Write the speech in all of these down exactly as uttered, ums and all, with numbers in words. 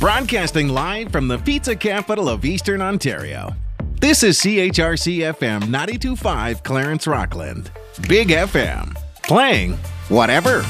Broadcasting live from the pizza capital of Eastern Ontario. This is C H R C F M ninety-two point five Clarence Rockland. Big F M. Playing whatever.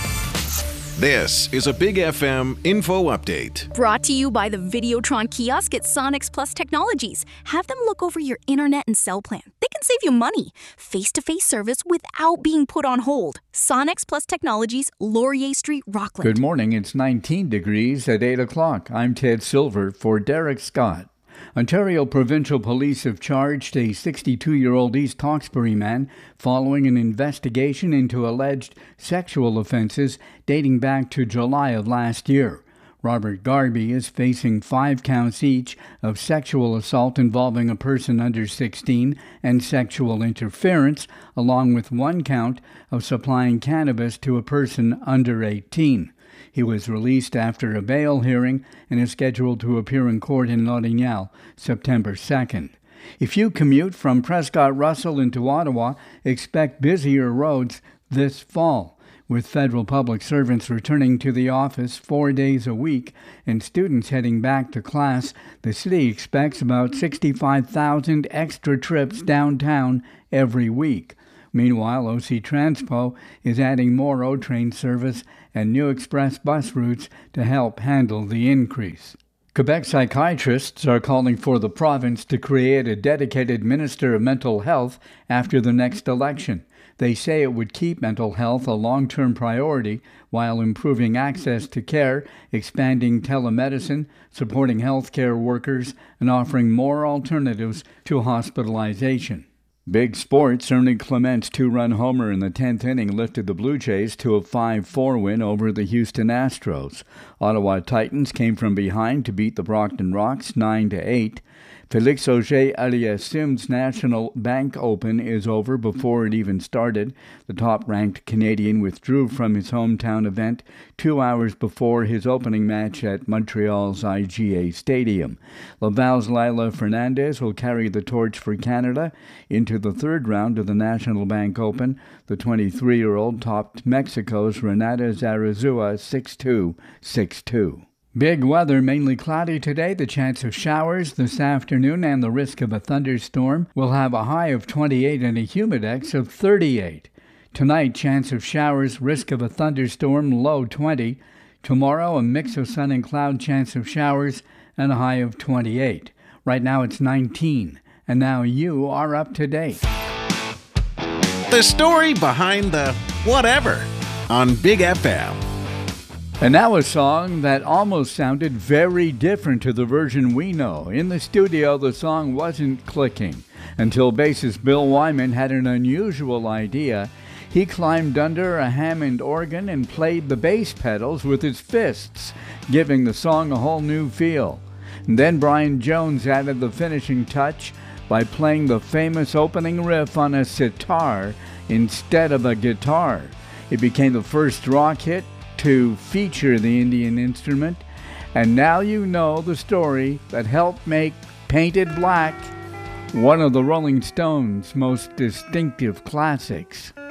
This is a Big F M info update. Brought to you by the Videotron kiosk at Sonics Plus Technologies. Have them look over your internet and cell plan. They can save you money. Face-to-face service without being put on hold. Sonics Plus Technologies, Laurier Street, Rockland. Good morning. It's nineteen degrees at eight o'clock. I'm Ted Silver for Derek Scott. Ontario Provincial Police have charged a sixty-two-year-old East Hawkesbury man following an investigation into alleged sexual offenses dating back to July of last year. Robert Garby is facing five counts each of sexual assault involving a person under sixteen and sexual interference, along with one count of supplying cannabis to a person under eighteen. He was released after a bail hearing and is scheduled to appear in court in Nottingham September second. If you commute from Prescott Russell into Ottawa, expect busier roads this fall. With federal public servants returning to the office four days a week and students heading back to class, the city expects about sixty-five thousand extra trips downtown every week. Meanwhile, O C Transpo is adding more O-Train service and new express bus routes to help handle the increase. Quebec psychiatrists are calling for the province to create a dedicated Minister of Mental Health after the next election. They say it would keep mental health a long-term priority while improving access to care, expanding telemedicine, supporting healthcare workers, and offering more alternatives to hospitalization. Big sports, Ernie Clement's two-run homer in the tenth inning lifted the Blue Jays to a five four win over the Houston Astros. Ottawa Titans came from behind to beat the Brockton Rox nine to eight. Félix Auger-Aliassime's National Bank Open is over before it even started. The top-ranked Canadian withdrew from his hometown event two hours before his opening match at Montreal's I G A Stadium. Laval's Lila Fernandez will carry the torch for Canada into the third round of the National Bank Open. The twenty-three-year-old topped Mexico's Renata Zarazua six two, six two. Big weather, mainly cloudy today. The chance of showers this afternoon and the risk of a thunderstorm. Will have a high of twenty-eight and a humidex of thirty-eight. Tonight, chance of showers, risk of a thunderstorm, low twenty. Tomorrow, a mix of sun and cloud, chance of showers, and a high of twenty-eight. Right now, it's nineteen. And now you are up to date. The story behind the whatever on Big F M. And now a song that almost sounded very different to the version we know. In the studio, the song wasn't clicking until bassist Bill Wyman had an unusual idea. He climbed under a Hammond organ and played the bass pedals with his fists, giving the song a whole new feel. And then Brian Jones added the finishing touch by playing the famous opening riff on a sitar instead of a guitar. It became the first rock hit to feature the Indian instrument, and now you know the story that helped make Painted Black one of the Rolling Stones' most distinctive classics.